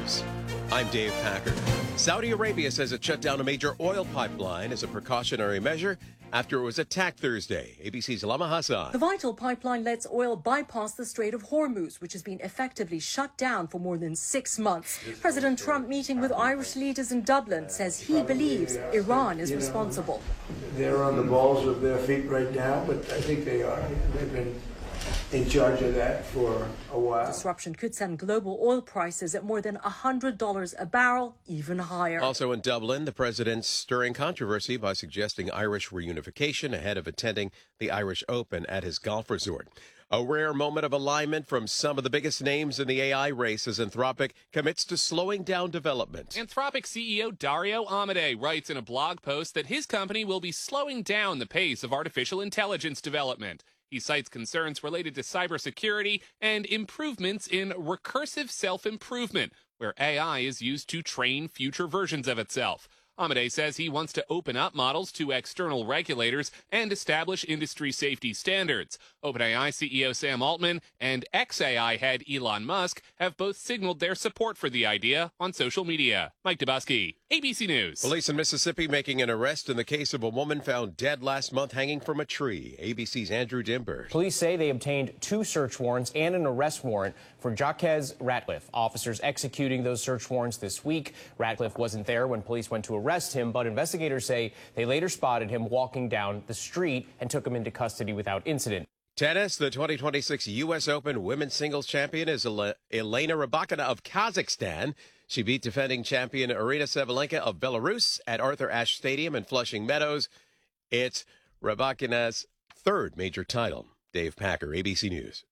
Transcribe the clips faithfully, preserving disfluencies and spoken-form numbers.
News. I'm Dave Packer. Saudi Arabia says it shut down a major oil pipeline as a precautionary measure after it was attacked Thursday. A B C's Lama Hassan. The vital pipeline lets oil bypass the Strait of Hormuz, which has been effectively shut down for more than six months. President Trump, meeting with Irish leaders in Dublin, says he believes Iran is responsible. They're on the balls of their feet right now, but I think they are. They've been in charge of that for a while. Disruption could send global oil prices at more than one hundred dollars a barrel, even higher. Also in Dublin, the president's stirring controversy by suggesting Irish reunification ahead of attending the Irish Open at his golf resort. A rare moment of alignment from some of the biggest names in the A I race as Anthropic commits to slowing down development. Anthropic C E O Dario Amodei writes in a blog post that his company will be slowing down the pace of artificial intelligence development. He cites concerns related to cybersecurity and improvements in recursive self-improvement, where A I is used to train future versions of itself. Amodei says he wants to open up models to external regulators and establish industry safety standards. OpenAI C E O Sam Altman and ex-A I head Elon Musk have both signaled their support for the idea on social media. Mike Dubosky, A B C News. Police in Mississippi making an arrest in the case of a woman found dead last month hanging from a tree. A B C's Andrew Dimber. Police say they obtained two search warrants and an arrest warrant for Jaquez Ratliff. Officers executing those search warrants this week. Ratliff wasn't there when police went to arrest him, but investigators say they later spotted him walking down the street and took him into custody without incident. Tennis, the twenty twenty-six U S Open women's singles champion is Elena Rybakina of Kazakhstan. She beat defending champion Aryna Sabalenka of Belarus at Arthur Ashe Stadium in Flushing Meadows. It's Rybakina's third major title. Dave Packer, A B C News.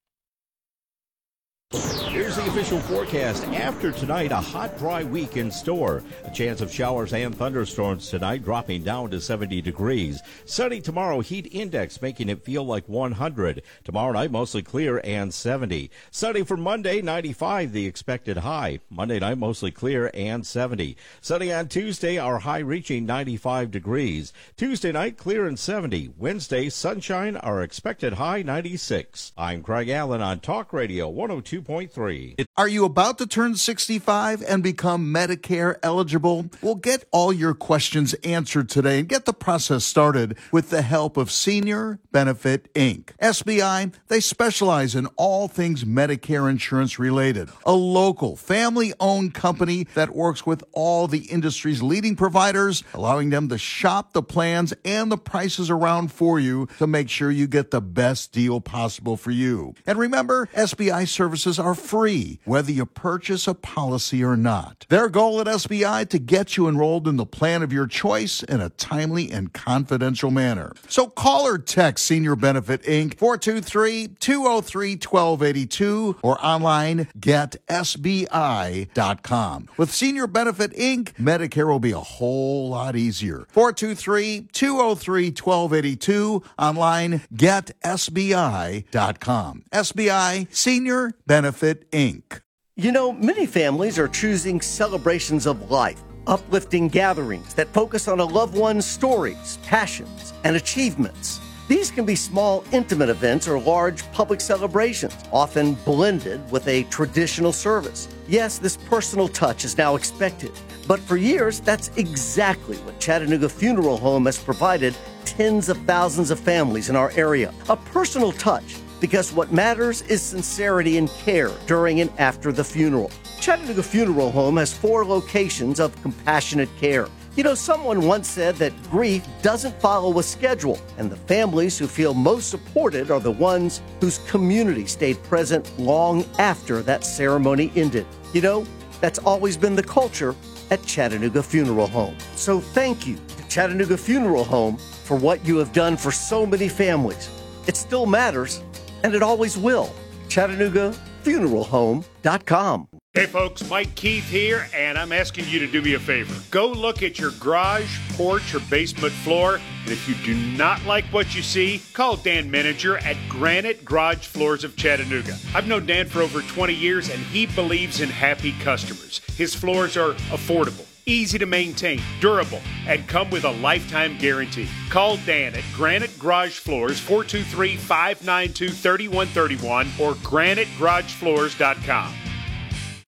Here's the official forecast. After tonight, a hot, dry week in store. A chance of showers and thunderstorms tonight, dropping down to seventy degrees. Sunny tomorrow, heat index making it feel like one hundred. Tomorrow night, mostly clear and seventy. Sunny for Monday, ninety-five, the expected high. Monday night, mostly clear and seventy. Sunny on Tuesday, our high reaching ninety-five degrees. Tuesday night, clear and seventy. Wednesday, sunshine, our expected high ninety-six. I'm Craig Allen on Talk Radio one oh two point three. Are you about to turn sixty-five and become Medicare eligible? Well, get all your questions answered today and get the process started with the help of Senior Benefit Incorporated. S B I, they specialize in all things Medicare insurance related. A local, family-owned company that works with all the industry's leading providers, allowing them to shop the plans and the prices around for you to make sure you get the best deal possible for you. And remember, S B I services are free, whether you purchase a policy or not. Their goal at S B I to get you enrolled in the plan of your choice in a timely and confidential manner. So call or text Senior Benefit Incorporated four two three, two oh three, one two eight two or online get S B I dot com. With Senior Benefit Incorporated, Medicare will be a whole lot easier. four two three, two oh three, one two eight two, online get S B I dot com. S B I, Senior Benefit Incorporated. You know, many families are choosing celebrations of life, uplifting gatherings that focus on a loved one's stories, passions, and achievements. These can be small, intimate events or large public celebrations, often blended with a traditional service. Yes, this personal touch is now expected, but for years, that's exactly what Chattanooga Funeral Home has provided tens of thousands of families in our area. A personal touch, because what matters is sincerity and care during and after the funeral. Chattanooga Funeral Home has four locations of compassionate care. You know, someone once said that grief doesn't follow a schedule, and the families who feel most supported are the ones whose community stayed present long after that ceremony ended. You know, that's always been the culture at Chattanooga Funeral Home. So thank you to Chattanooga Funeral Home for what you have done for so many families. It still matters, and it always will. Chattanooga Funeral Home dot com. Hey folks, Mike Keith here, and I'm asking you to do me a favor. Go look at your garage, porch, or basement floor, and if you do not like what you see, call Dan Meninger at Granite Garage Floors of Chattanooga. I've known Dan for over twenty years, and he believes in happy customers. His floors are affordable, easy to maintain, durable, and come with a lifetime guarantee. Call Dan at Granite Garage Floors, four two three, five nine two, three one three one or granite garage floors dot com.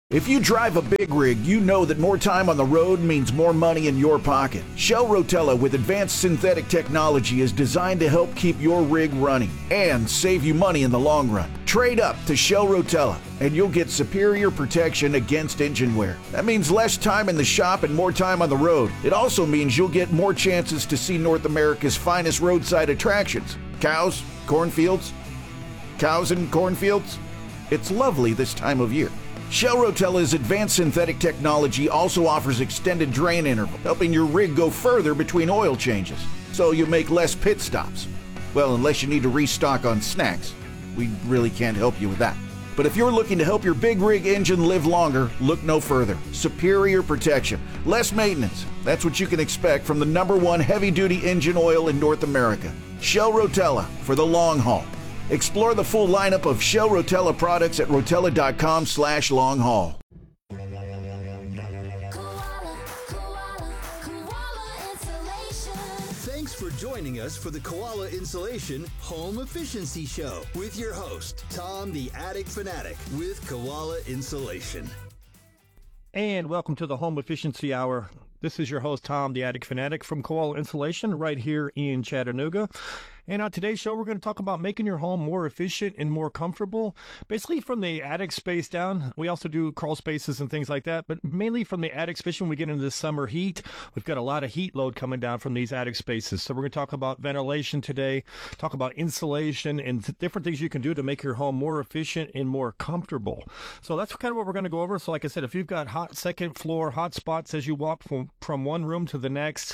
If you drive a big rig, you know that more time on the road means more money in your pocket. Shell Rotella with advanced synthetic technology is designed to help keep your rig running and save you money in the long run. Trade up to Shell Rotella and you'll get superior protection against engine wear. That means less time in the shop and more time on the road. It also means you'll get more chances to see North America's finest roadside attractions. Cows, cornfields, cows and cornfields. It's lovely this time of year. Shell Rotella's advanced synthetic technology also offers extended drain interval, helping your rig go further between oil changes, so you make less pit stops. Well, unless you need to restock on snacks. We really can't help you with that. But if you're looking to help your big rig engine live longer, look no further. Superior protection, less maintenance. That's what you can expect from the number one heavy-duty engine oil in North America. Shell Rotella for the long haul. Explore the full lineup of Shell Rotella products at rotella.com slash long haul. Thanks for joining us for the Koala Insulation Home Efficiency Show with your host, Tom the Attic Fanatic with Koala Insulation. And welcome to the Home Efficiency Hour. This is your host, Tom the Attic Fanatic from Koala Insulation right here in Chattanooga. And on today's show, we're going to talk about making your home more efficient and more comfortable, basically from the attic space down. We also do crawl spaces and things like that, but mainly from the attic space when we get into the summer heat. We've got a lot of heat load coming down from these attic spaces. So we're going to talk about ventilation today, talk about insulation and th- different things you can do to make your home more efficient and more comfortable. So that's kind of what we're going to go over. So like I said, if you've got hot second floor, hot spots as you walk from, from one room to the next,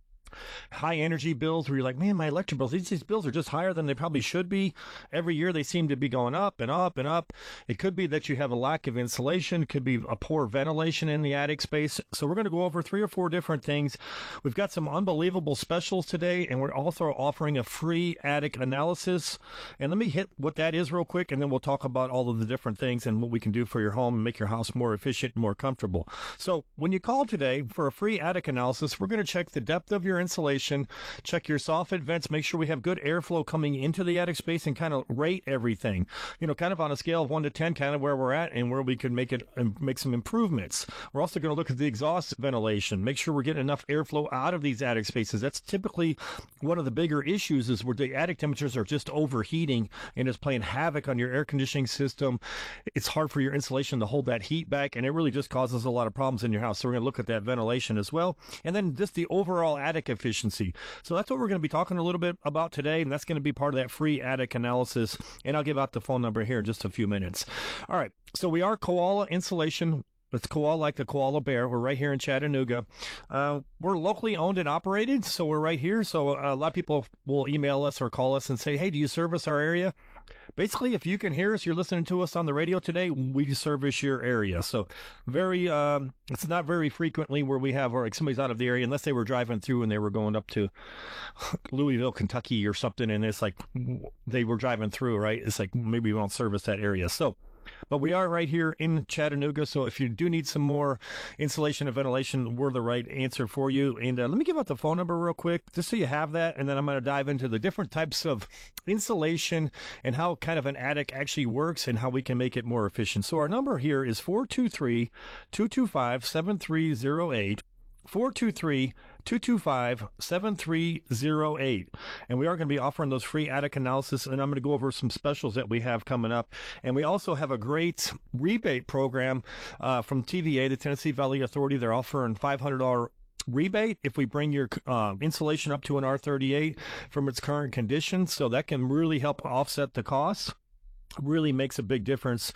high energy bills where you're like, man, my electric bills, these, these bills are just higher than they probably should be. Every year they seem to be going up and up and up. It could be that you have a lack of insulation, could be a poor ventilation in the attic space. So we're going to go over three or four different things. We've got some unbelievable specials today, and we're also offering a free attic analysis. And let me hit what that is real quick, and then we'll talk about all of the different things and what we can do for your home and make your house more efficient and more comfortable. So when you call today for a free attic analysis, we're going to check the depth of your insulation, check your soffit vents, make sure we have good airflow coming into the attic space, and kind of rate everything, you know, kind of on a scale of one to ten, kind of where we're at and where we can make it and make some improvements. We're also going to look at the exhaust ventilation, make sure we're getting enough airflow out of these attic spaces. That's typically one of the bigger issues, is where the attic temperatures are just overheating and it's playing havoc on your air conditioning system. It's hard for your insulation to hold that heat back, and it really just causes a lot of problems in your house. So we're going to look at that ventilation as well, and then just the overall attic efficiency. So that's what we're going to be talking a little bit about today, and that's going to be part of that free attic analysis, and I'll give out the phone number here in just a few minutes. All right, so we are Koala Insulation. It's koala like the koala bear. We're right here in Chattanooga. Uh, we're locally owned and operated, so we're right here. So a lot of people will email us or call us and say, hey, do you service our area? Basically, if you can hear us, you're listening to us on the radio today, we service your area. So very, um, it's not very frequently where we have, or like somebody's out of the area, unless they were driving through and they were going up to Louisville, Kentucky or something, and it's like they were driving through, right? It's like maybe we won't service that area. So, but we are right here in Chattanooga, so if you do need some more insulation and ventilation, we're the right answer for you. And uh, let me give out the phone number real quick, just so you have that, and then I'm going to dive into the different types of insulation and how kind of an attic actually works and how we can make it more efficient. So our number here is four two three, two two five, seven three zero eight. four two three, two two five, seven three zero eight. And we are going to be offering those free attic analysis, and I'm going to go over some specials that we have coming up. And we also have a great rebate program uh, from T V A, the Tennessee Valley Authority. They're offering five hundred dollars rebate if we bring your uh, insulation up to an R thirty-eight from its current condition. So that can really help offset the costs. Really makes a big difference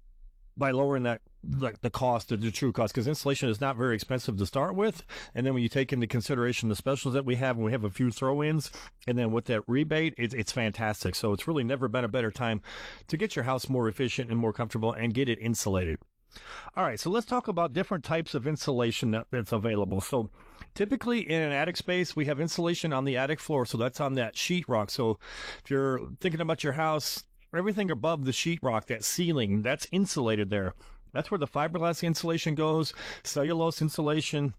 by lowering that, like the cost, the true cost, because insulation is not very expensive to start with. And then when you take into consideration the specials that we have, and we have a few throw-ins, and then with that rebate, it's, it's fantastic. So it's really never been a better time to get your house more efficient and more comfortable and get it insulated. All right, so let's talk about different types of insulation that, that's available. So typically in an attic space, we have insulation on the attic floor. So that's on that sheetrock. So if you're thinking about your house, everything above the sheetrock, that ceiling, that's insulated there. That's where the fiberglass insulation goes, cellulose insulation,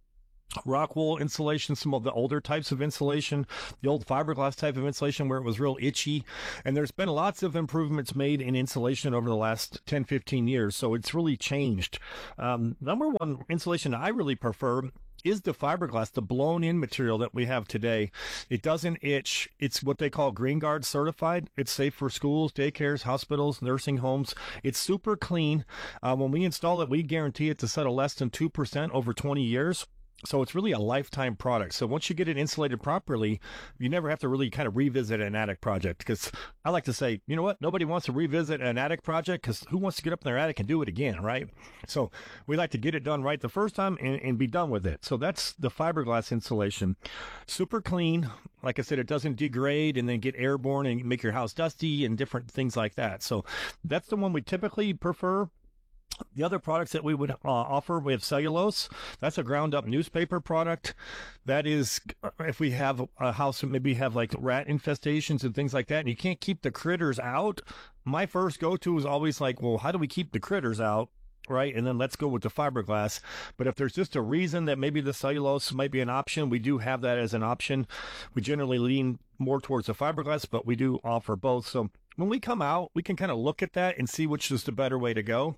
rock wool insulation, some of the older types of insulation, the old fiberglass type of insulation where it was real itchy. And there's been lots of improvements made in insulation over the last ten, fifteen years. So it's really changed. Um, number one insulation I really prefer is the fiberglass, the blown in material that we have today. It doesn't itch. It's what they call Green Guard certified. It's safe for schools, daycares, hospitals, nursing homes. It's super clean. Uh, when we install it, we guarantee it to settle less than two percent over twenty years. So it's really a lifetime product. So once you get it insulated properly, you never have to really kind of revisit an attic project. Because I like to say, you know what? Nobody wants to revisit an attic project because who wants to get up in their attic and do it again, right? So we like to get it done right the first time and, and be done with it. So that's the fiberglass insulation. Super clean. Like I said, it doesn't degrade and then get airborne and make your house dusty and different things like that. So that's the one we typically prefer. The other products that we would uh, offer, we have cellulose. That's a ground up newspaper product. That is, if we have a house that maybe have like rat infestations and things like that, and you can't keep the critters out, my first go-to is always like, well, how do we keep the critters out? Right. And then let's go with the fiberglass. But if there's just a reason that maybe the cellulose might be an option, we do have that as an option. We generally lean more towards the fiberglass, but we do offer both. So when we come out, we can kind of look at that and see which is the better way to go.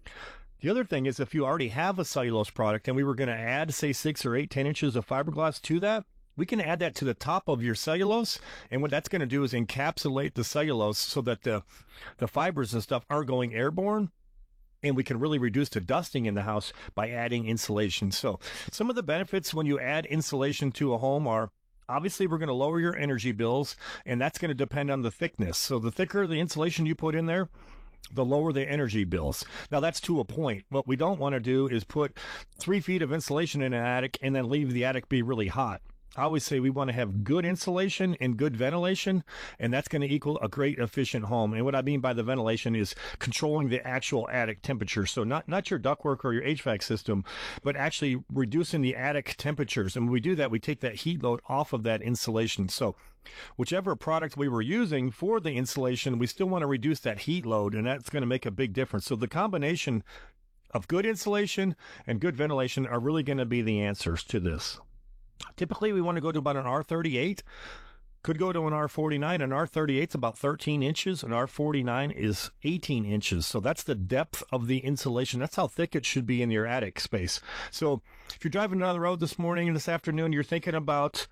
The other thing is if you already have a cellulose product and we were going to add, say, six or eight, ten inches of fiberglass to that, we can add that to the top of your cellulose. And what that's going to do is encapsulate the cellulose so that the, the fibers and stuff aren't going airborne. And we can really reduce the dusting in the house by adding insulation. So some of the benefits when you add insulation to a home are, obviously, we're going to lower your energy bills, and that's going to depend on the thickness. So the thicker the insulation you put in there, the lower the energy bills. Now, that's to a point. What we don't want to do is put three feet of insulation in an attic and then leave the attic be really hot. I always say we want to have good insulation and good ventilation, and that's going to equal a great, efficient home. And what I mean by the ventilation is controlling the actual attic temperature. So not, not your ductwork or your H V A C system, but actually reducing the attic temperatures. And when we do that, we take that heat load off of that insulation. So whichever product we were using for the insulation, we still want to reduce that heat load, and that's going to make a big difference. So the combination of good insulation and good ventilation are really going to be the answers to this. Typically, we want to go to about an R thirty-eight. Could go to an R forty-nine. An R thirty-eight is about thirteen inches. An R forty-nine is eighteen inches. So that's the depth of the insulation. That's how thick it should be in your attic space. So if you're driving down the road this morning and this afternoon, you're thinking about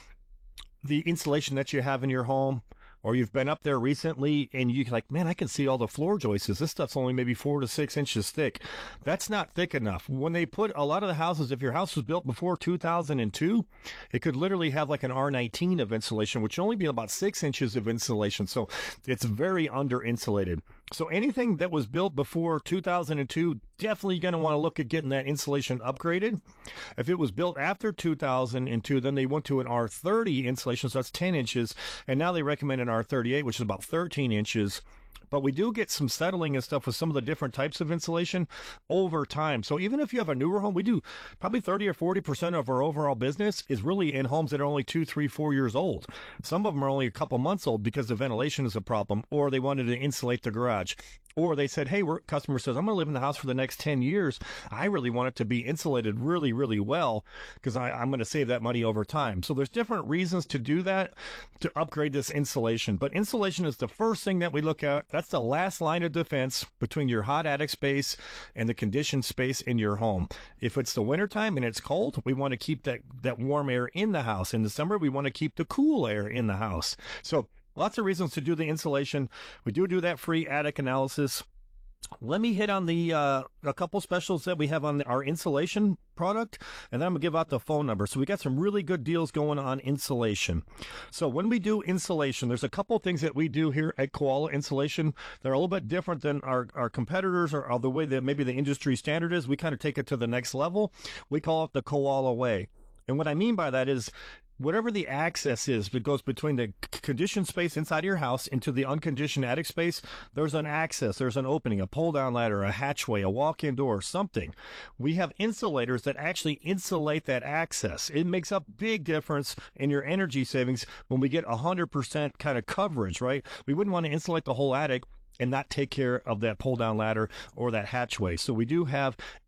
the insulation that you have in your home, or you've been up there recently and you're like, man, I can see all the floor joists. This stuff's only maybe four to six inches thick. That's not thick enough. When they put a lot of the houses, if your house was built before two thousand two, it could literally have like an R nineteen of insulation, which would only be about six inches of insulation. So it's very under insulated. So anything that was built before two thousand two, definitely going to want to look at getting that insulation upgraded. If it was built after two thousand two, then they went to an R thirty insulation, so that's ten inches. And now they recommend an R thirty-eight, which is about thirteen inches. But we do get some settling and stuff with some of the different types of insulation over time. So even if you have a newer home, we do probably thirty or forty percent of our overall business is really in homes that are only two, three, four years old. Some of them are only a couple months old because the ventilation is a problem, or they wanted to insulate the garage. Or they said, hey, we're, customer says, I'm going to live in the house for the next ten years. I really want it to be insulated really, really well because I'm going to save that money over time. So there's different reasons to do that, to upgrade this insulation. But insulation is the first thing that we look at. That's the last line of defense between your hot attic space and the conditioned space in your home. If it's the wintertime and it's cold, we want to keep that, that warm air in the house. In the summer, we want to keep the cool air in the house. So lots of reasons to do the insulation. We do do that free attic analysis. Let me hit on the uh, a couple specials that we have on the, our insulation product, and then I'm going to give out the phone number. So we got some really good deals going on insulation. So when we do insulation, there's a couple things that we do here at Koala Insulation. They're a little bit different than our, our competitors or, or the way that maybe the industry standard is. We kind of take it to the next level. We call it the Koala way. And what I mean by that is whatever the access is that goes between the conditioned space inside your house into the unconditioned attic space, there's an access, there's an opening, a pull-down ladder, a hatchway, a walk-in door, something. We have insulators that actually insulate that access. It makes a big difference in your energy savings when we get one hundred percent kind of coverage, right? We wouldn't want to insulate the whole attic and not take care of that pull-down ladder or that hatchway. So we do have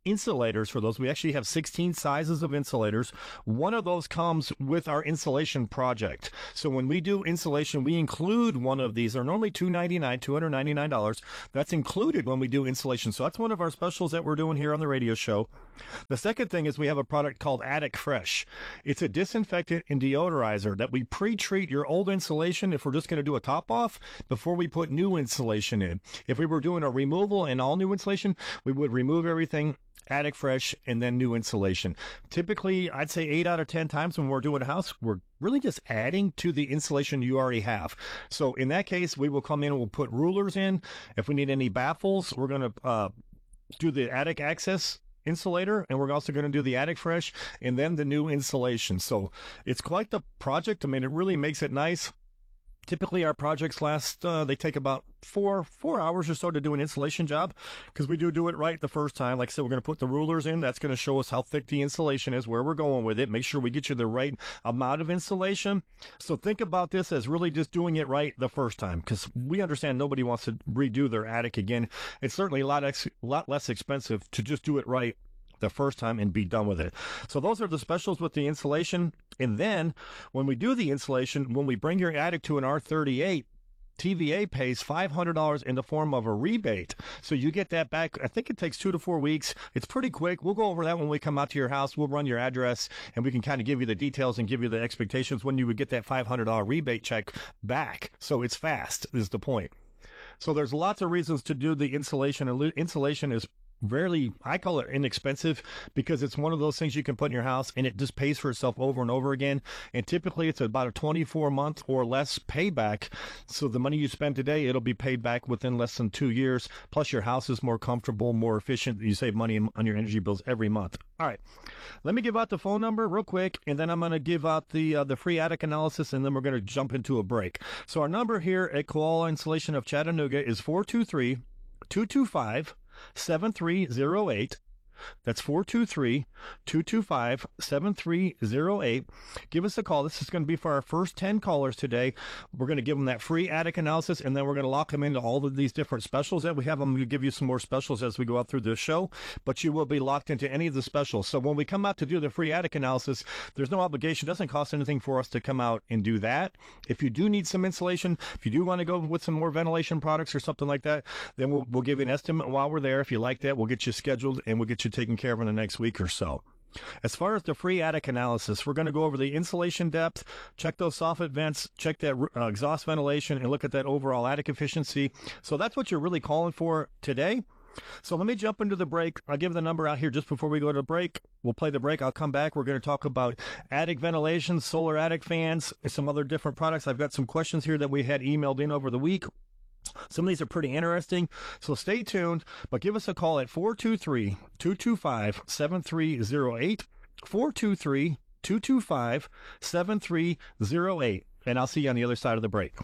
insulators for those. We actually have sixteen sizes of insulators. One of those comes with our insulation project. So when we do insulation, we include one of these. They're normally two hundred ninety-nine dollars, two hundred ninety-nine dollars. That's included when we do insulation. So that's one of our specials that we're doing here on the radio show. The second thing is we have a product called Attic Fresh. It's a disinfectant and deodorizer that we pre-treat your old insulation if we're just going to do a top off before we put new insulation in. If we were doing a removal and all new insulation, we would remove everything, Attic Fresh, and then new insulation. Typically, I'd say eight out of ten times when we're doing a house, we're really just adding to the insulation you already have. So in that case, we will come in and we'll put rulers in. If we need any baffles, we're going to uh, do the attic access insulator, and we're also going to do the Attic Fresh and then the new insulation. So it's quite the project. I mean, it really makes it nice. Typically, our projects last, uh, they take about four four hours or so to do an insulation job because we do do it right the first time. Like I said, we're going to put the rulers in. That's going to show us how thick the insulation is, where we're going with it. Make sure we get you the right amount of insulation. So think about this as really just doing it right the first time, because we understand nobody wants to redo their attic again. It's certainly a lot, ex- lot less expensive to just do it right the first time and be done with it. So those are the specials with the insulation. And then when we do the insulation, when we bring your attic to an R thirty-eight, T V A pays five hundred dollars in the form of a rebate. So you get that back. I think it takes two to four weeks. It's pretty quick. We'll go over that when we come out to your house. We'll run your address and we can kind of give you the details and give you the expectations when you would get that five hundred dollars rebate check back. So it's fast is the point. So there's lots of reasons to do the insulation. Insulation is rarely, I call it inexpensive, because it's one of those things you can put in your house and it just pays for itself over and over again. And typically it's about a twenty-four month or less payback. So the money you spend today, it'll be paid back within less than two years. Plus your house is more comfortable, more efficient. You save money on your energy bills every month. All right, let me give out the phone number real quick, and then I'm going to give out the uh, the free attic analysis, and then we're going to jump into a break. So our number here at Koala Insulation of Chattanooga is four two three, two two five, seven three zero eight. That's four two three, two two five, seven three zero eight. Give us a call. This is going to be for our first ten callers today. We're going to give them that free attic analysis, and then we're going to lock them into all of these different specials that we have. I'm going to give you some more specials as we go out through the show, but you will be locked into any of the specials. So when we come out to do the free attic analysis, there's no obligation. It doesn't cost anything for us to come out and do that. If you do need some insulation, if you do want to go with some more ventilation products or something like that, then we'll, we'll give you an estimate while we're there. If you like that, we'll get you scheduled, and we'll get you taken care of in the next week or so. As far as the free attic analysis, we're going to go over the insulation depth, check those soffit vents, check that uh, exhaust ventilation, and look at that overall attic efficiency. So that's what you're really calling for today. So let me jump into the break. I'll give the number out here just before we go to the break. We'll play the break. I'll come back. We're going to talk about attic ventilation, solar attic fans, and some other different products. I've got some questions here that we had emailed in over the week. Some of these are pretty interesting, so stay tuned, but give us a call at four two three, two two five, seven three zero eight, four two three, two two five, seven three zero eight, and I'll see you on the other side of the break.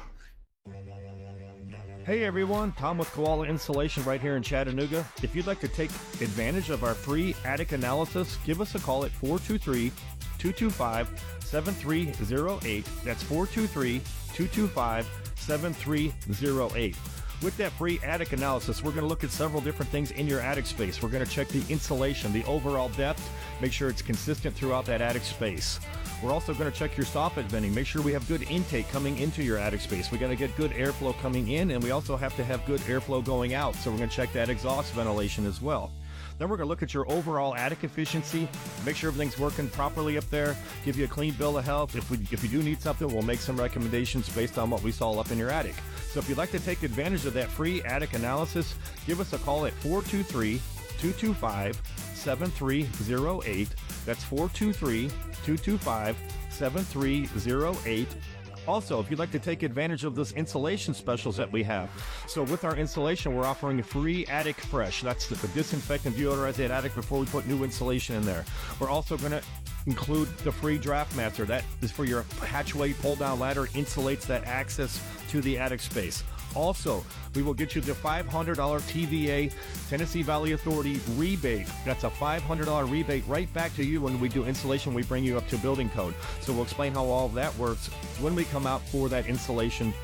Hey everyone, Tom with Koala Insulation right here in Chattanooga. If you'd like to take advantage of our free attic analysis, give us a call at four two three, two two five, seven three zero eight. That's four two three, two two five, seven three zero eight. With that free attic analysis, we're going to look at several different things in your attic space. We're going to check the insulation, the overall depth, make sure it's consistent throughout that attic space. We're also going to check your soffit venting, make sure we have good intake coming into your attic space. We got to get good airflow coming in, and we also have to have good airflow going out. So we're going to check that exhaust ventilation as well. Then we're going to look at your overall attic efficiency, make sure everything's working properly up there, give you a clean bill of health. If we if you do need something, we'll make some recommendations based on what we saw up in your attic. So if you'd like to take advantage of that free attic analysis, give us a call at four two three, two two five, seven three zero eight. That's four two three, two two five, seven three zero eight. Also, if you'd like to take advantage of those insulation specials that we have. So with our insulation, we're offering a free Attic Fresh. That's the, the disinfectant deodorize that attic before we put new insulation in there. We're also going to include the free Draft Master. That is for your hatchway pull-down ladder, insulates that access to the attic space. Also, we will get you the five hundred dollars T V A, Tennessee Valley Authority rebate. That's a five hundred dollars rebate right back to you when we do insulation. We bring you up to building code. So we'll explain how all of that works when we come out for that insulation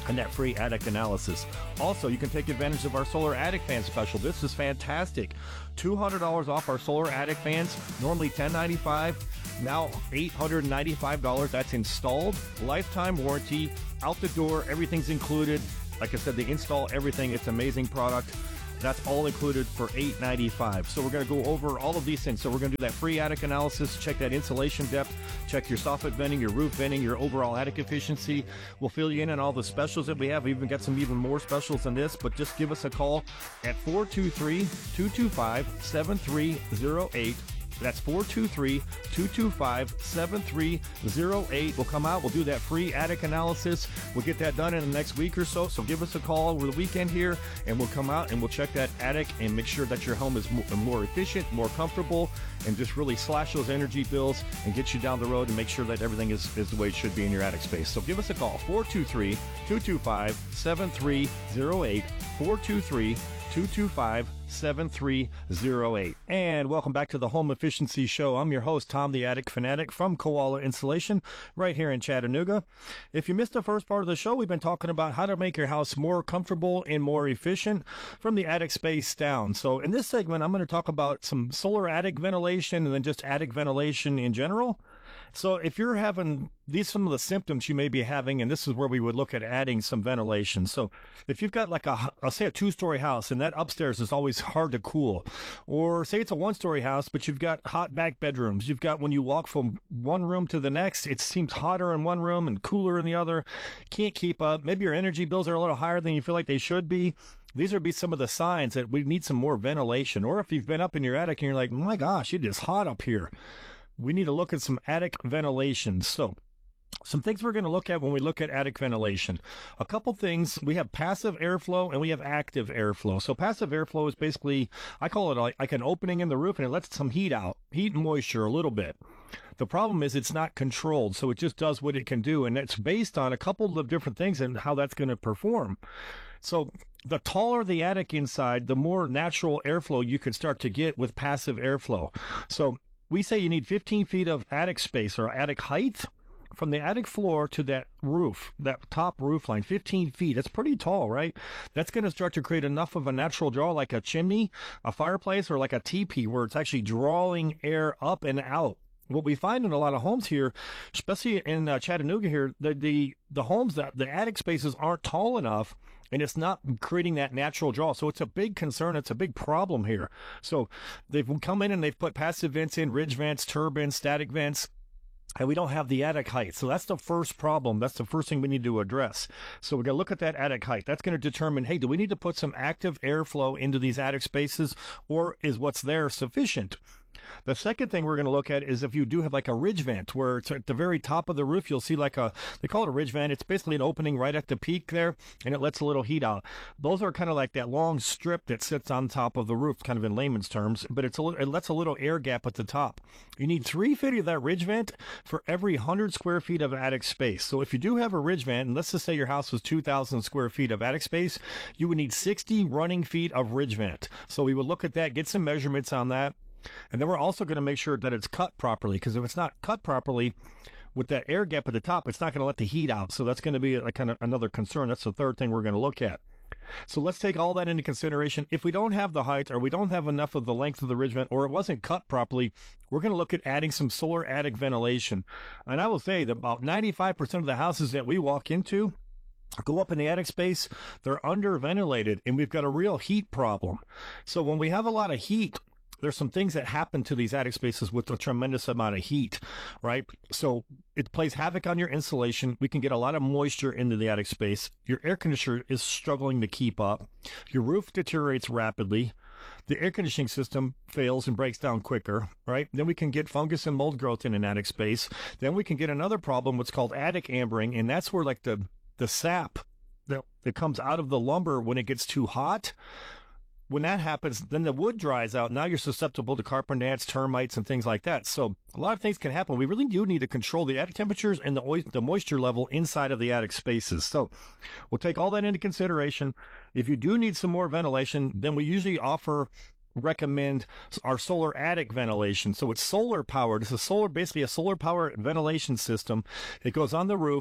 and that free attic analysis. Also, you can take advantage of our solar attic fan special. This is fantastic. two hundred dollars off our solar attic fans, normally ten ninety-five, now eight hundred ninety-five dollars. That's installed, lifetime warranty, out the door, everything's included. Like I said, they install everything. It's an amazing product. That's all included for eight ninety-five. So we're going to go over all of these things. So we're going to do that free attic analysis, check that insulation depth, check your soffit venting, your roof venting, your overall attic efficiency. We'll fill you in on all the specials that we have. We even got some even more specials than this, but just give us a call at four two three, two two five, seven three zero eight. That's four two three, two two five, seven three zero eight. We'll come out. We'll do that free attic analysis. We'll get that done in the next week or so. So give us a call over the weekend here, and we'll come out and we'll check that attic and make sure that your home is more efficient, more comfortable, and just really slash those energy bills and get you down the road and make sure that everything is, is the way it should be in your attic space. So give us a call, four two three, two two five, seven three zero eight, four two three, two two five, seven three zero eight. And welcome back to the Home Efficiency Show. I'm your host, Tom the Attic Fanatic from Koala Insulation right here in Chattanooga. If you missed the first part of the show, we've been talking about how to make your house more comfortable and more efficient from the attic space down. So in this segment, I'm going to talk about some solar attic ventilation and then just attic ventilation in general. So if you're having these, some of the symptoms you may be having, and this is where we would look at adding some ventilation. So if you've got like a, I'll say a two-story house, and that upstairs is always hard to cool, or say it's a one-story house, but you've got hot back bedrooms. You've got, when you walk from one room to the next, it seems hotter in one room and cooler in the other. Can't keep up. Maybe your energy bills are a little higher than you feel like they should be. These would be some of the signs that we need some more ventilation. Or if you've been up in your attic and you're like, my gosh, it is hot up here, we need to look at some attic ventilation. So some things we're going to look at when we look at attic ventilation. A couple things. We have passive airflow and we have active airflow. So passive airflow is basically, I call it like, like an opening in the roof, and it lets some heat out, heat and moisture a little bit. The problem is it's not controlled, so it just does what it can do, and it's based on a couple of different things and how that's going to perform. So the taller the attic inside, the more natural airflow you can start to get with passive airflow. So we say you need fifteen feet of attic space or attic height from the attic floor to that roof, that top roof line, fifteen feet. That's pretty tall, right? That's going to start to create enough of a natural draw, like a chimney, a fireplace, or like a teepee, where it's actually drawing air up and out. What we find in a lot of homes here, especially in uh, Chattanooga here, the, the the homes, that the attic spaces aren't tall enough, and it's not creating that natural draw. So it's a big concern. It's a big problem here. So they've come in and they've put passive vents in, ridge vents, turbines, static vents, and we don't have the attic height. So that's the first problem. That's the first thing we need to address. So we're going to look at that attic height. That's going to determine, hey, do we need to put some active airflow into these attic spaces, or is what's there sufficient? The second thing we're going to look at is if you do have like a ridge vent, where it's at the very top of the roof, you'll see like a, they call it a ridge vent. It's basically an opening right at the peak there, and it lets a little heat out. Those are kind of like that long strip that sits on top of the roof, kind of in layman's terms, but it's a, it lets a little air gap at the top. You need three feet of that ridge vent for every one hundred square feet of attic space. So if you do have a ridge vent, and let's just say your house was two thousand square feet of attic space, you would need sixty running feet of ridge vent. So we would look at that, get some measurements on that. And then we're also going to make sure that it's cut properly, because if it's not cut properly with that air gap at the top, it's not going to let the heat out. So that's going to be a, kind of another concern. That's the third thing we're going to look at. So let's take all that into consideration. If we don't have the height, or we don't have enough of the length of the ridge vent, or it wasn't cut properly, we're going to look at adding some solar attic ventilation. And I will say that about ninety-five percent of the houses that we walk into go up in the attic space, they're under ventilated, and we've got a real heat problem. So when we have a lot of heat, there's some things that happen to these attic spaces with a tremendous amount of heat, right? So it plays havoc on your insulation. We can get a lot of moisture into the attic space. Your air conditioner is struggling to keep up. Your roof deteriorates rapidly. The air conditioning system fails and breaks down quicker, right? Then we can get fungus and mold growth in an attic space. Then we can get another problem, what's called attic ambering, and that's where like the, the sap that, that comes out of the lumber when it gets too hot. When that happens, then the wood dries out. Now you're susceptible to carbon gnats, termites, and things like that. So a lot of things can happen. We really do need to control the attic temperatures and the, the moisture level inside of the attic spaces. So we'll take all that into consideration. If you do need some more ventilation, then we usually offer, recommend our solar attic ventilation. So it's solar powered. It's a solar, basically a solar power ventilation system. It goes on the roof.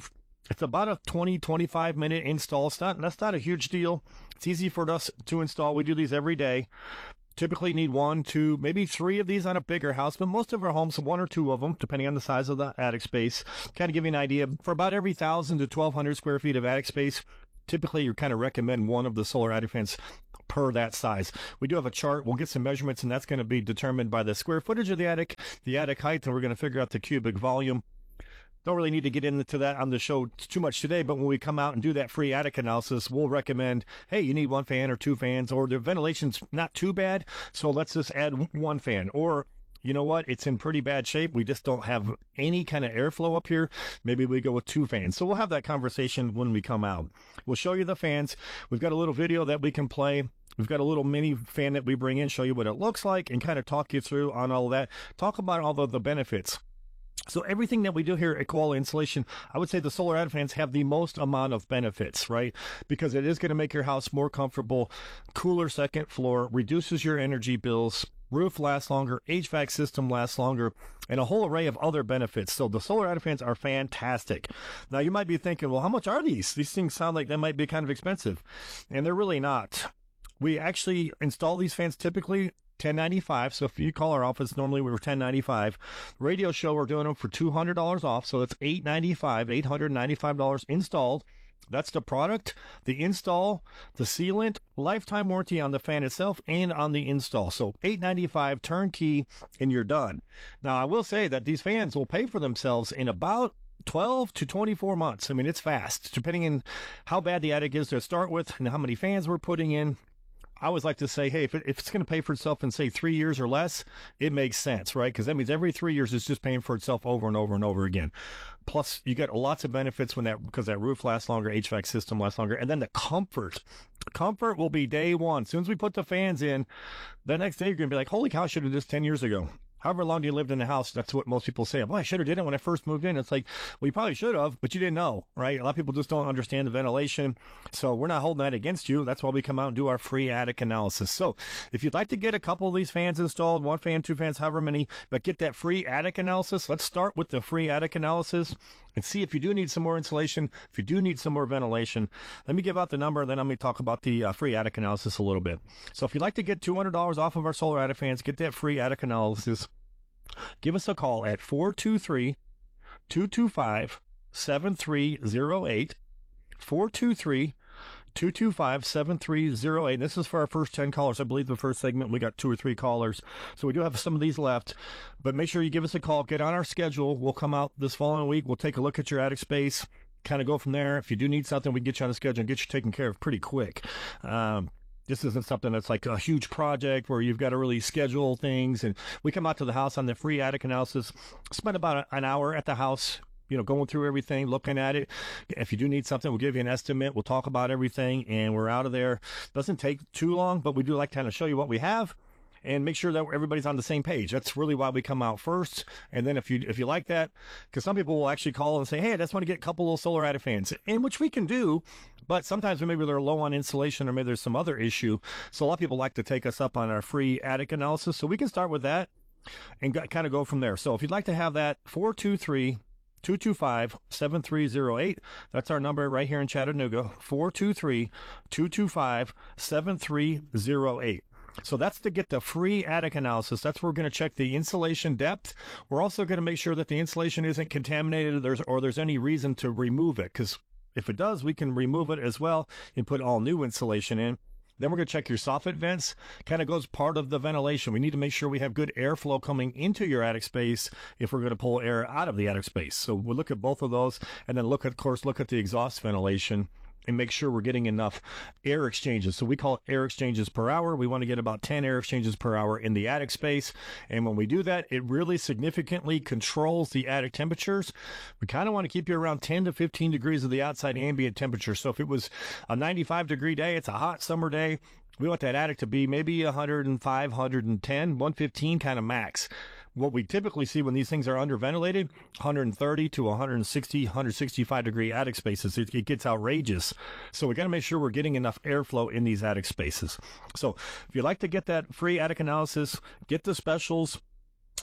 It's about a twenty, twenty-five minute install. It's not, that's not a huge deal. It's easy for us to install. We do these every day. Typically need one, two, maybe three of these on a bigger house, but most of our homes, one or two of them, depending on the size of the attic space. Kind of give you an idea, for about every one thousand to twelve hundred square feet of attic space, typically you kind of recommend one of the solar attic fans per that size. We do have a chart. We'll get some measurements, and that's going to be determined by the square footage of the attic, the attic height, and we're going to figure out the cubic volume. Don't really need to get into that on the show too much today, but when we come out and do that free attic analysis, we'll recommend, hey, you need one fan or two fans, or the ventilation's not too bad, so let's just add one fan. Or, you know what, it's in pretty bad shape. We just don't have any kind of airflow up here. Maybe we go with two fans. So we'll have that conversation when we come out. We'll show you the fans. We've got a little video that we can play. We've got a little mini fan that we bring in, show you what it looks like, and kind of talk you through on all of that. Talk about all of the benefits. So everything that we do here at Koala Insulation, I would say the solar attic fans have the most amount of benefits, right? Because it is going to make your house more comfortable, cooler second floor, reduces your energy bills, roof lasts longer, H V A C system lasts longer, and a whole array of other benefits. So the solar attic fans are fantastic. Now you might be thinking, well, how much are these? These things sound like they might be kind of expensive, and they're really not. We actually install these fans typically ten ninety-five. So if you call our office, normally we were ten ninety-five. Radio show, we're doing them for two hundred dollars off. So that's eight ninety-five, eight hundred ninety-five dollars installed. That's the product, the install, the sealant, lifetime warranty on the fan itself and on the install. So eight ninety-five turnkey, and you're done. Now I will say that these fans will pay for themselves in about twelve to twenty-four months. I mean, it's fast, depending on how bad the attic is to start with and how many fans we're putting in. I always like to say, hey, if, it, if it's going to pay for itself in, say, three years or less, it makes sense, right? Because that means every three years it's just paying for itself over and over and over again. Plus, you get lots of benefits when that, because that roof lasts longer, H V A C system lasts longer, and then the comfort. Comfort will be day one. As soon as we put the fans in, the next day you're going to be like, holy cow, I should have did this ten years ago. However long you lived in the house, that's what most people say. Well, I should have did it when I first moved in. It's like, well, you probably should have, but you didn't know, right? A lot of people just don't understand the ventilation. So we're not holding that against you. That's why we come out and do our free attic analysis. So if you'd like to get a couple of these fans installed, one fan, two fans, however many, but get that free attic analysis, let's start with the free attic analysis and see if you do need some more insulation, if you do need some more ventilation. Let me give out the number, and then let me talk about the uh, free attic analysis a little bit. So if you'd like to get two hundred dollars off of our solar attic fans, get that free attic analysis, give us a call at four two three, two two five, seven three zero eight, four two three, two two five, seven three zero eight. This is for our first ten callers. I believe the first segment we got two or three callers. So we do have some of these left. But make sure you give us a call. Get on our schedule. We'll come out this following week. We'll take a look at your attic space, kind of go from there. If you do need something, we can get you on the schedule and get you taken care of pretty quick. Um, This isn't something that's like a huge project where you've got to really schedule things. And we come out to the house on the free attic analysis, spend about an hour at the house, you know, going through everything, looking at it. If you do need something, we'll give you an estimate. We'll talk about everything, and we're out of there. Doesn't take too long, but we do like to kind of show you what we have and make sure that everybody's on the same page. That's really why we come out first. And then if you if you like that, because some people will actually call and say, hey, I just want to get a couple of solar attic fans, and which we can do. But sometimes maybe they're low on insulation, or maybe there's some other issue. So a lot of people like to take us up on our free attic analysis. So we can start with that and got, kind of go from there. So if you'd like to have that, four two three, two two five, seven three zero eight. That's our number right here in Chattanooga, four two three, two two five, seven three zero eight. So that's to get the free attic analysis. That's where we're going to check the insulation depth. We're also going to make sure that the insulation isn't contaminated, or there's, or there's any reason to remove it, because if it does, we can remove it as well and put all new insulation in. Then we're going to check your soffit vents. Kind of goes part of the ventilation. We need to make sure we have good airflow coming into your attic space if we're going to pull air out of the attic space. So we'll look at both of those, and then look at, of course, look at the exhaust ventilation and make sure we're getting enough air exchanges. So we call it air exchanges per hour. We want to get about ten air exchanges per hour in the attic space. And when we do that, it really significantly controls the attic temperatures. We kind of want to keep you around ten to fifteen degrees of the outside ambient temperature. So if it was a ninety-five degree day, it's a hot summer day, we want that attic to be maybe one hundred five, one hundred ten, one fifteen kind of max. What we typically see when these things are underventilated, one thirty to one sixty, one sixty-five degree attic spaces, it, it gets outrageous. So we got to make sure we're getting enough airflow in these attic spaces. So if you'd like to get that free attic analysis, get the specials,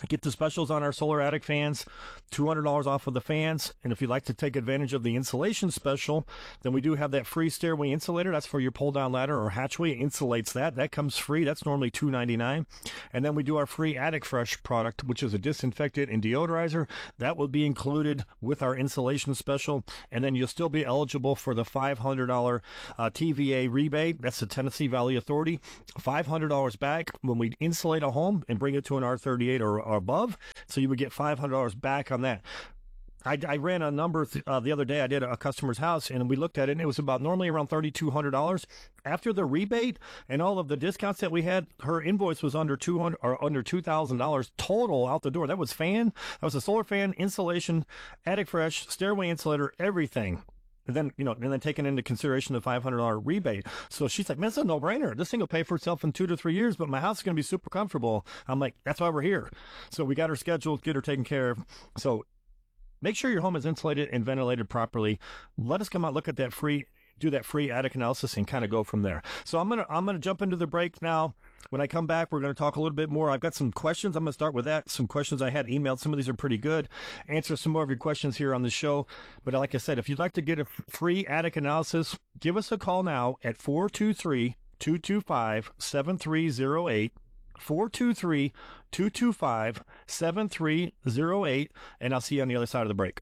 Get the specials on our solar attic fans, two hundred dollars off of the fans. And if you'd like to take advantage of the insulation special, then we do have that free stairway insulator. That's for your pull-down ladder or hatchway. It insulates that. That comes free. That's normally two ninety-nine. And then we do our free Attic Fresh product, which is a disinfectant and deodorizer. That will be included with our insulation special. And then you'll still be eligible for the five hundred dollars uh, T V A rebate. That's the Tennessee Valley Authority. five hundred dollars back when we insulate a home and bring it to an R thirty-eight or or above, so you would get five hundred dollars back on that. I, I ran a number th- uh, the other day. I did a customer's house, and we looked at it, and it was about normally around thirty-two hundred dollars. After the rebate and all of the discounts that we had, her invoice was under two hundred dollars or under two thousand dollars total out the door. That was fan, that was a solar fan, insulation, Attic Fresh, stairway insulator, everything. And then, you know, and then taking into consideration the five hundred dollars rebate. So she's like, man, it's a no-brainer. This thing will pay for itself in two to three years, but my house is going to be super comfortable. I'm like, that's why we're here. So we got her scheduled, get her taken care of. So make sure your home is insulated and ventilated properly. Let us come out, look at that free, do that free attic analysis and kind of go from there. So I'm going to, I'm going to jump into the break now. When I come back, we're going to talk a little bit more. I've got some questions. I'm going to start with that. Some questions I had emailed. Some of these are pretty good. Answer some more of your questions here on the show. But like I said, if you'd like to get a free attic analysis, give us a call now at four two three, two two five, seven three zero eight. four two three, two two five, seven three zero eight. And I'll see you on the other side of the break.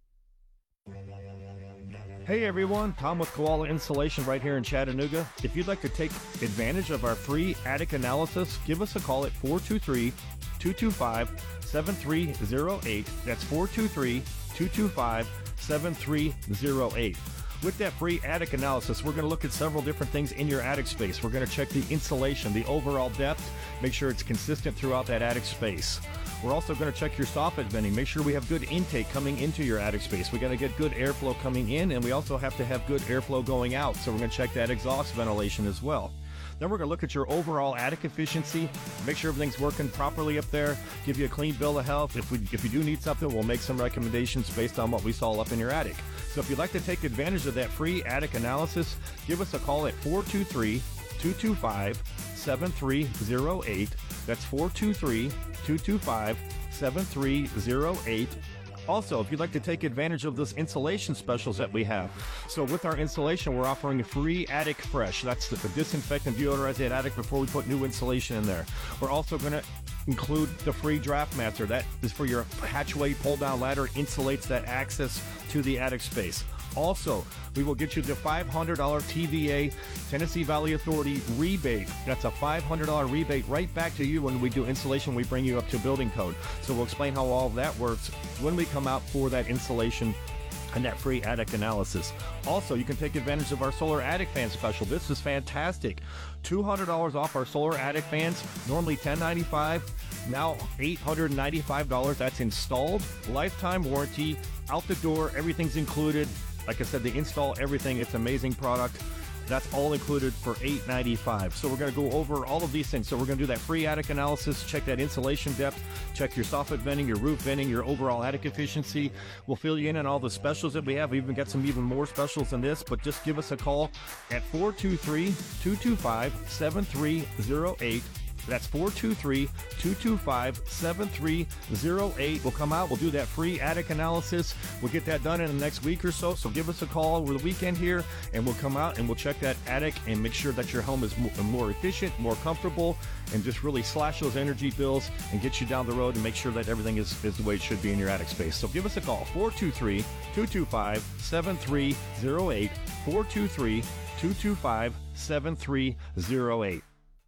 Hey everyone, Tom with Koala Insulation right here in Chattanooga. If you'd like to take advantage of our free attic analysis, give us a call at four two three, two two five, seven three zero eight. That's four two three, two two five, seven three zero eight. With that free attic analysis, we're going to look at several different things in your attic space. We're going to check the insulation, the overall depth, make sure it's consistent throughout that attic space. We're also going to check your soffit venting, make sure we have good intake coming into your attic space. We got to get good airflow coming in, and we also have to have good airflow going out. So we're going to check that exhaust ventilation as well. Then we're going to look at your overall attic efficiency, make sure everything's working properly up there, give you a clean bill of health. If we if you do need something, we'll make some recommendations based on what we saw up in your attic. So if you'd like to take advantage of that free attic analysis, give us a call at four two three, two two five, seven three zero eight. That's four two three, two two five, seven three zero eight. Also, if you'd like to take advantage of those insulation specials that we have. So with our insulation, we're offering a free Attic Fresh. That's the, the disinfectant deodorize that attic before we put new insulation in there. We're also going to include the free Draft Master. That is for your hatchway pull-down ladder, insulates that access to the attic space. Also, we will get you the five hundred dollars T V A, Tennessee Valley Authority rebate. That's a five hundred dollars rebate right back to you when we do installation. We bring you up to building code. So we'll explain how all of that works when we come out for that installation and that free attic analysis. Also, you can take advantage of our solar attic fan special. This is fantastic. two hundred dollars off our solar attic fans, normally ten ninety-five, now eight hundred ninety-five dollars. That's installed, lifetime warranty, out the door, everything's included. Like I said, they install everything. It's an amazing product. That's all included for eight ninety-five. So we're going to go over all of these things. So we're going to do that free attic analysis, check that insulation depth, check your soffit venting, your roof venting, your overall attic efficiency. We'll fill you in on all the specials that we have. We even got some even more specials than this, but just give us a call at four two three, two two five, seven three zero eight. That's four two three, two two five, seven three zero eight. We'll come out. We'll do that free attic analysis. We'll get that done in the next week or so. So give us a call over the weekend here, and we'll come out and we'll check that attic and make sure that your home is more efficient, more comfortable, and just really slash those energy bills and get you down the road and make sure that everything is, is the way it should be in your attic space. So give us a call, four two three, two two five, seven three zero eight, four two three, two two five, seven three zero eight.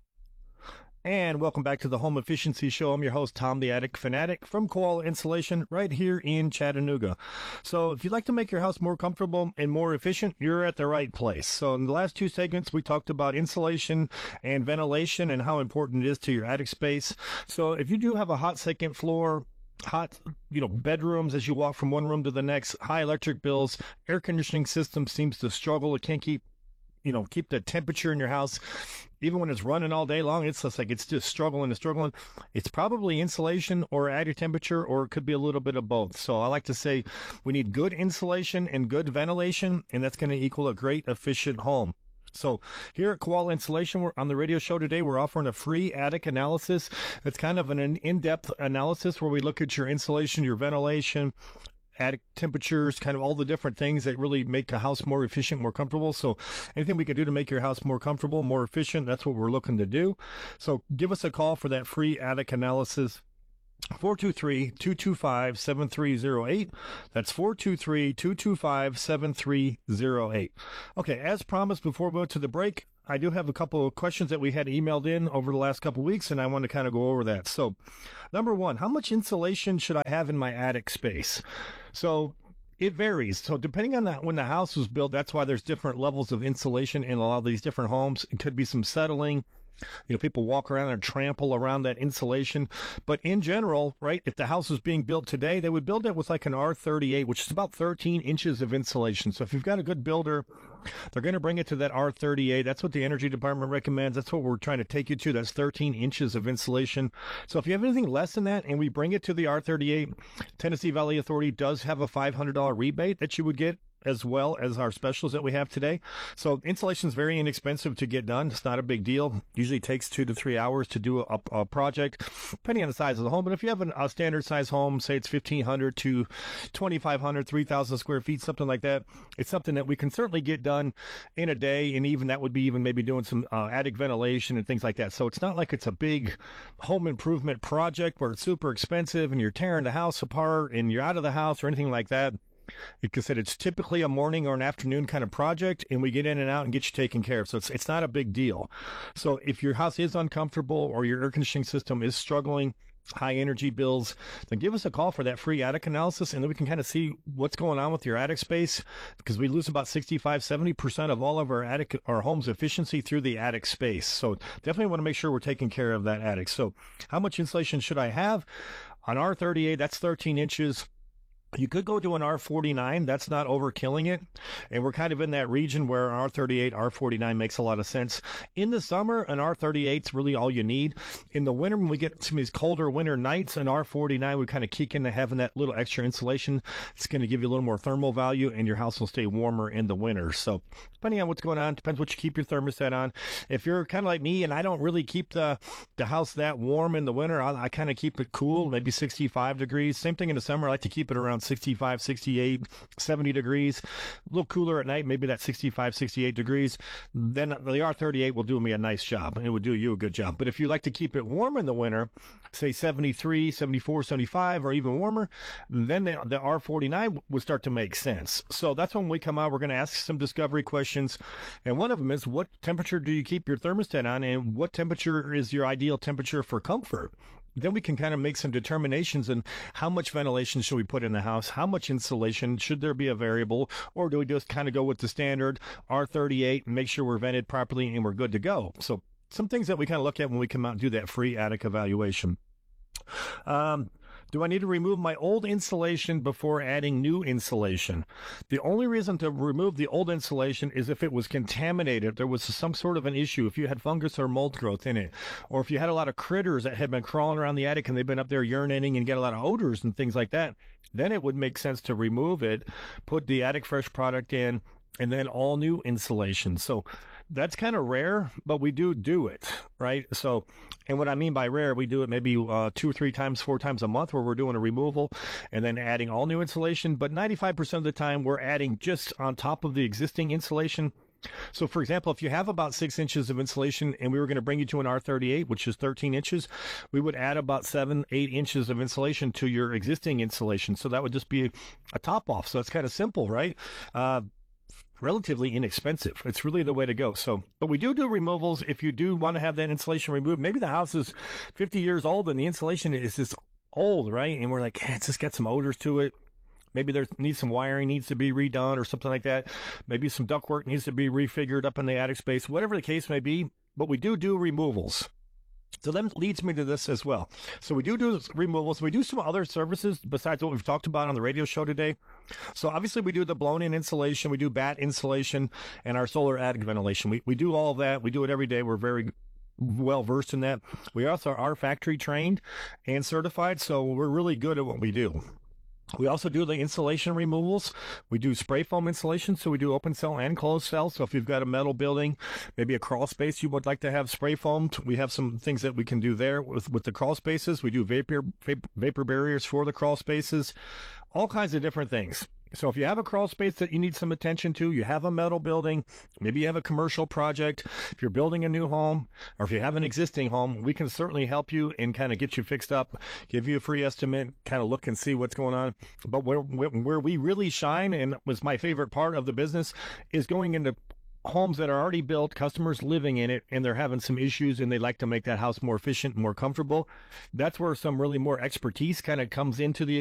And welcome back to the Home Efficiency Show. I'm your host, Tom the Attic Fanatic from Koala Insulation right here in Chattanooga. So if you'd like to make your house more comfortable and more efficient, you're at the right place. So in the last two segments, we talked about insulation and ventilation and how important it is to your attic space. So if you do have a hot second floor, hot, you know, bedrooms as you walk from one room to the next, high electric bills, air conditioning system seems to struggle. It can't keep, you know, keep the temperature in your house. Even when it's running all day long, it's just like it's just struggling and struggling. It's probably insulation or attic temperature, or it could be a little bit of both. So I like to say we need good insulation and good ventilation, and that's going to equal a great, efficient home. So here at Koala Insulation, we're on the radio show today, we're offering a free attic analysis. It's kind of an in-depth analysis where we look at your insulation, your ventilation, attic temperatures, kind of all the different things that really make a house more efficient, more comfortable. So anything we can do to make your house more comfortable, more efficient, that's what we're looking to do. So give us a call for that free attic analysis. four two three, two two five, seven three zero eight. That's four two three, two two five, seven three zero eight. Okay, as promised, before we go to the break, I do have a couple of questions that we had emailed in over the last couple of weeks, and I want to kind of go over that. So, number one, how much insulation should I have in my attic space? So, it varies. So depending on that, when the house was built, that's why there's different levels of insulation in a lot of these different homes. It could be some settling. You know, people walk around and trample around that insulation. But in general, right, if the house was being built today, they would build it with like an R thirty-eight, which is about thirteen inches of insulation. So if you've got a good builder, they're going to bring it to that R thirty-eight. That's what the Energy Department recommends. That's what we're trying to take you to. That's thirteen inches of insulation. So if you have anything less than that and we bring it to the R thirty-eight, Tennessee Valley Authority does have a five hundred dollars rebate that you would get, as well as our specials that we have today. So insulation is very inexpensive to get done. It's not a big deal. Usually takes two to three hours to do a, a project, depending on the size of the home. But if you have an, a standard size home, say it's fifteen hundred to twenty-five hundred, three thousand square feet, something like that, it's something that we can certainly get done in a day. And even that would be even maybe doing some uh, attic ventilation and things like that. So it's not like it's a big home improvement project where it's super expensive and you're tearing the house apart and you're out of the house or anything like that. Like I said, it's typically a morning or an afternoon kind of project, and we get in and out and get you taken care of. So it's it's not a big deal. So if your house is uncomfortable or your air conditioning system is struggling, high energy bills, then give us a call for that free attic analysis, and then we can kind of see what's going on with your attic space, because we lose about sixty-five, seventy percent of all of our attic, our home's efficiency through the attic space. So definitely want to make sure we're taking care of that attic. So how much insulation should I have? On R thirty-eight, that's thirteen inches. You could go to an R forty-nine. That's not overkilling it. And we're kind of in that region where R thirty-eight, R forty-nine makes a lot of sense. In the summer, an R thirty-eight is really all you need. In the winter, when we get some of these colder winter nights, an R forty-nine would kind of kick into having that little extra insulation. It's going to give you a little more thermal value, and your house will stay warmer in the winter. So depending on what's going on, depends what you keep your thermostat on. If you're kind of like me and I don't really keep the, the house that warm in the winter, I, I kind of keep it cool, maybe sixty-five degrees. Same thing in the summer. I like to keep it around sixty-five, sixty-eight, seventy degrees, a little cooler at night, maybe that sixty-five, sixty-eight degrees. Then the R thirty-eight will do me a nice job, and it would do you a good job. But if you like to keep it warm in the winter, say seventy-three, seventy-four, seventy-five, or even warmer, then the, the R forty-nine would start to make sense. So that's when we come out, we're going to ask some discovery questions. And one of them is, what temperature do you keep your thermostat on, and what temperature is your ideal temperature for comfort? Then we can kind of make some determinations on how much ventilation should we put in the house, how much insulation, should there be a variable, or do we just kind of go with the standard R thirty-eight and make sure we're vented properly and we're good to go? So some things that we kind of look at when we come out and do that free attic evaluation. Um, Do I need to remove my old insulation before adding new insulation? The only reason to remove the old insulation is if it was contaminated, there was some sort of an issue, if you had fungus or mold growth in it, or if you had a lot of critters that had been crawling around the attic and they've been up there urinating and get a lot of odors and things like that, then it would make sense to remove it, put the Attic Fresh product in, and then all new insulation. So that's kind of rare, but we do do it, right? So, and what I mean by rare, we do it maybe uh, two or three times, four times a month where we're doing a removal and then adding all new insulation. But ninety-five percent of the time, we're adding just on top of the existing insulation. So, for example, if you have about six inches of insulation and we were going to bring you to an R thirty-eight, which is thirteen inches, we would add about seven, eight inches of insulation to your existing insulation. So that would just be a top off. So it's kind of simple, right? Uh, relatively inexpensive. It's really the way to go. So, but we do do removals if you do want to have that insulation removed. Maybe the house is fifty years old and the insulation is just old, right? And we're like, eh, it's just got some odors to it. Maybe there needs some wiring needs to be redone or something like that. Maybe some ductwork needs to be refigured up in the attic space, whatever the case may be. But we do do removals. So that leads me to this as well. So we do do removals. We do some other services besides what we've talked about on the radio show today. So obviously we do the blown-in insulation, we do bat insulation, and our solar attic ventilation. We we do all of that. We do it every day. We're very well versed in that. We also are factory trained and certified, so we're really good at what we do. We also do the insulation removals. We do spray foam insulation, so we do open cell and closed cell. So if you've got a metal building, maybe a crawl space you would like to have spray foamed, we have some things that we can do there with, with the crawl spaces. We do vapor, vapor vapor barriers for the crawl spaces, all kinds of different things. So if you have a crawl space that you need some attention to, you have a metal building, maybe you have a commercial project, if you're building a new home, or if you have an existing home, we can certainly help you and kind of get you fixed up, give you a free estimate, kind of look and see what's going on. But where, where we really shine, and was my favorite part of the business, is going into homes that are already built, customers living in it, and they're having some issues and they like to make that house more efficient, more comfortable. That's where some really more expertise kind of comes into the